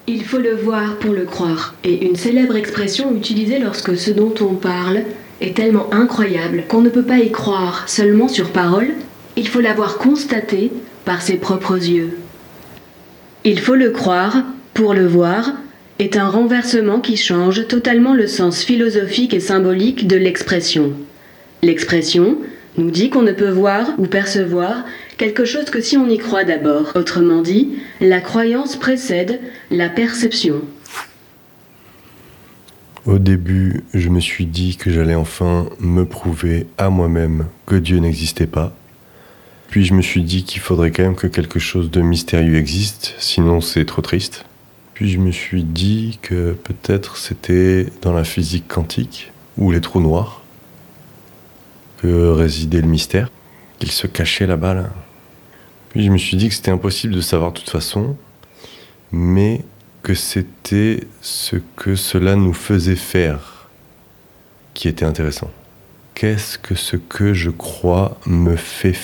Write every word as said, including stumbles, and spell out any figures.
Il faut le voir pour le croire, est une célèbre expression utilisée lorsque ce dont on parle est tellement incroyable qu'on ne peut pas y croire seulement sur parole, il faut l'avoir constaté par ses propres yeux. Il faut le croire pour le voir est un renversement qui change totalement le sens philosophique et symbolique de l'expression. L'expression nous dit qu'on ne peut voir ou percevoir quelque chose que si on y croit d'abord. Autrement dit, la croyance précède la perception. Au début, je me suis dit que j'allais enfin me prouver à moi-même que Dieu n'existait pas. Puis je me suis dit qu'il faudrait quand même que quelque chose de mystérieux existe, sinon c'est trop triste. Puis je me suis dit que peut-être c'était dans la physique quantique, ou les trous noirs, que résidait le mystère, qu'il se cachait là-bas. Là. Puis je me suis dit que c'était impossible de savoir de toute façon, mais que c'était ce que cela nous faisait faire qui était intéressant. Qu'est-ce que ce que je crois me fait faire ?